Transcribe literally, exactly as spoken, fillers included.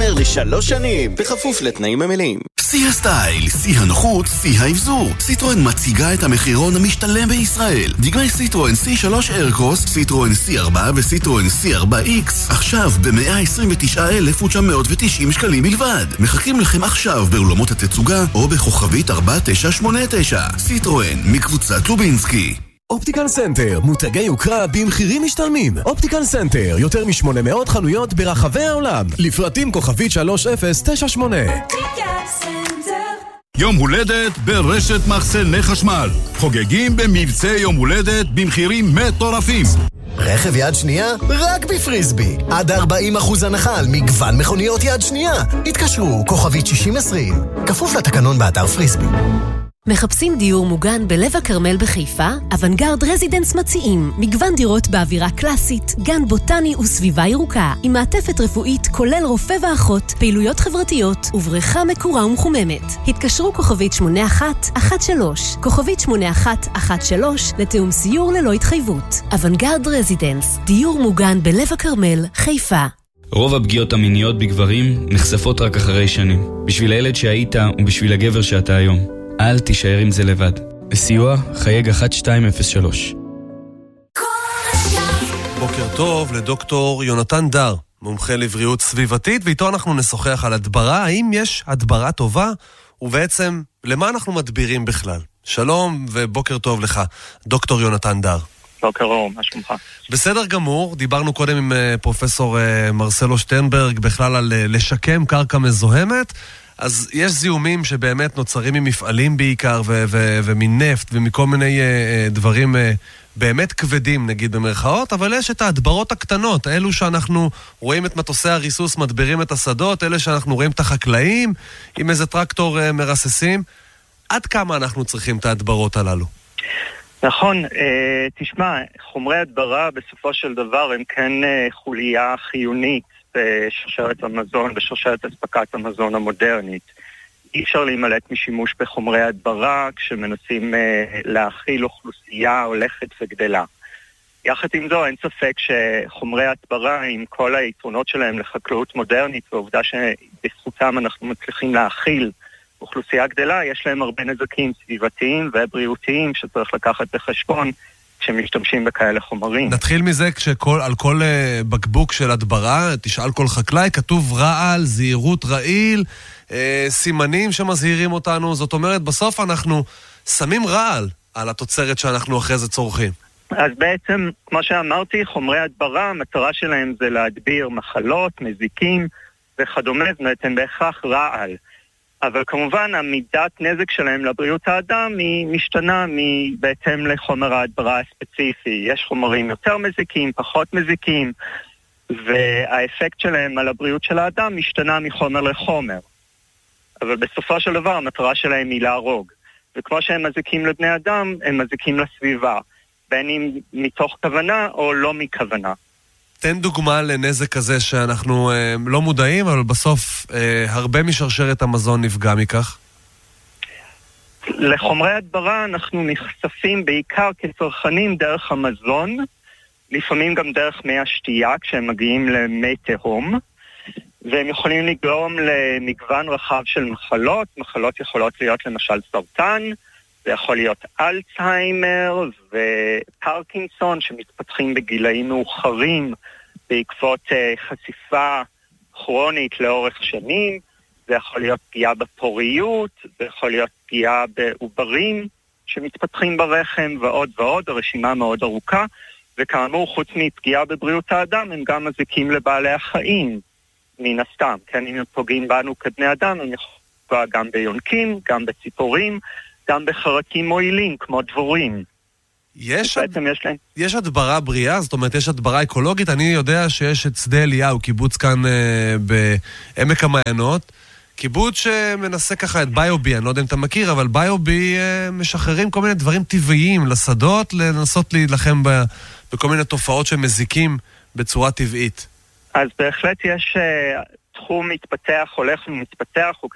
יישמר לשלוש שנים, בכפוף לתנאים המלאים. שיא הסטייל, שיא הנוחות, שיא האבזור. סיטרואן מציגה את המחירון המשתלם בישראל. דגמי סיטרואן סי שלוש איירקרוס, סיטרואן סי ארבע וסיטרואן סי ארבע איקס. עכשיו ב-מאה עשרים ותשעה אלף ותשע מאות ותשעים שקלים בלבד. מחכים לכם עכשיו באולמות התצוגה או בכוכבית ארבע תשע שמונה תשע. סיטרואן מקבוצת לובינסקי. אופטיקל סנטר, מותגי יוקרה במחירים משתלמים. אופטיקל סנטר, יותר מ-שמונה מאות חנויות ברחבי העולם. לפרטים כוכבית שלוש אפס תשע שמונה. יום הולדת ברשת מחסני חשמל. חוגגים במבצע יום הולדת במחירים מטורפים. רכב יד שנייה? רק בפריסבי. עד ארבעים אחוז הנחה על מגוון מכוניות יד שנייה. התקשרו, כוכבית שישים עשרים. כפוף לתקנון באתר פריסבי. מחפשים דיור מוגן בלב הכרמל בחיפה? אוונגרד רזידנס מציעים מגוון דירות באווירה קלאסית, גן בוטני וסביבה ירוקה, עם מעטפת רפואית כולל רופא ואחות, פעילויות חברתיות ובריכה מקורה ומחוממת. התקשרו כוכבית שמונה אחת אחת שלוש, כוכבית שמונה אחת אחת שלוש לתאום סיור ללא התחייבות. אוונגרד רזידנס, דיור מוגן בלב הכרמל, חיפה. רוב הפגיעות המיניות בגברים נחשפות רק אחרי שנים. בשביל הילד שהיית ובשביל הגבר שאתה היום. אל תישאר עם זה לבד. בסיוע חייג אחת שתיים אפס שלוש. בוקר טוב לדוקטור יונתן דר, מומחה לבריאות סביבתית, ואיתו אנחנו נשוחח על הדברה. האם יש הדברה טובה, ובעצם למה אנחנו מדבירים בכלל? שלום ובוקר טוב לך, דוקטור יונתן דר. בוקר אור, מה שלומך? בסדר גמור, דיברנו קודם עם פרופסור מרסלו שטרנברג בכלל על לשקם קרקע מזוהמת. אז יש זיהומים שבאמת נוצרים ממפעלים בעיקר, ו- ו- ומנפט ומכל מיני uh, דברים uh, באמת כבדים, נגיד במרכאות, אבל יש את ההדברות הקטנות, אלו שאנחנו רואים את מטוסי הריסוס מדבירים את השדות, אלה שאנחנו רואים את החקלאים עם איזה טרקטור uh, מרססים. עד כמה אנחנו צריכים את ההדברות הללו? נכון, uh, תשמע, חומרי הדברה בסופו של דבר הם כן uh, חוליה חיונית בשרשרת המזון, בשרשרת אספקת המזון המודרנית. אי אפשר להימלט משימוש בחומרי הדברה כשמנסים אה, להכיל אוכלוסייה הולכת וגדלה. יחד עם זו, אין ספק שחומרי הדברה, עם כל היתרונות שלהם לחקלאות מודרנית, והעובדה שבזכותם אנחנו מצליחים להכיל אוכלוסייה גדלה, יש להם הרבה נזקים סביבתיים ובריאותיים שצריך לקחת בחשבון כשמשתמשים בכאלה חומרים. נתחיל מזה כשכל, על כל uh, בקבוק של הדברה, תשאל כל חקלאי, כתוב רעל, זהירות רעיל, uh, סימנים שמזהירים אותנו, זאת אומרת, בסוף אנחנו שמים רעל על התוצרת שאנחנו אחרי זה צורכים. אז בעצם, כמו שאמרתי, חומרי הדברה, המטרה שלהם זה להדביר מחלות, מזיקים וכדומה, זאת אומרת, הם בהכרח רעל. אבל כמובן המידת נזק שלהם לבריאות האדם היא משתנה בהתאם לחומר ההדברה הספציפי. יש חומרים יותר מזיקים, פחות מזיקים, והאפקט שלהם על הבריאות של האדם משתנה מחומר לחומר. אבל בסופו של דבר המטרה שלהם היא להרוג. וכמו שהם מזיקים לבני אדם, הם מזיקים לסביבה, בין אם מתוך כוונה או לא מכוונה. תן דוגמה לנזק כזה שאנחנו אה, לא מודעים, אבל בסוף אה, הרבה משרשרת המזון נפגע מכך. לחומרי הדברה אנחנו נחשפים בעיקר כצרכנים דרך המזון, לפעמים גם דרך מי השתייה כשהם מגיעים למי תהום, והם יכולים לגרום למגוון רחב של מחלות. מחלות יכולות להיות למשל סרטן, זה יכול להיות אלצהיימר ופרקינסון שמתפתחים בגילאים מאוחרים בעקבות uh, חשיפה כרונית לאורך שנים. זה יכול להיות פגיעה בפוריות, זה יכול להיות פגיעה בעוברים שמתפתחים ברחם ועוד ועוד, הרשימה מאוד ארוכה. וכאמור, חוץ מפגיעה בבריאות האדם, הם גם מזיקים לבעלי החיים, מן הסתם. כן, אם הם פוגעים בנו כבני אדם, הם יכולים גם ביונקים, גם בציפורים, גם בחרקים מועילים, כמו דבורים. יש, הד... יש, להם... יש הדברה בריאה, זאת אומרת, יש הדברה אקולוגית. אני יודע שיש את שדה אליהו, קיבוץ כאן אה, בעמק המעיינות, קיבוץ שמנסה ככה את ביובי, אני לא יודע אם אתה מכיר, אבל ביובי אה, משחררים כל מיני דברים טבעיים לשדות, לנסות להילחם ב... בכל מיני תופעות שמזיקים בצורה טבעית. אז בהחלט יש uh, תחום מתפתח, הולך ומתפתח, הוא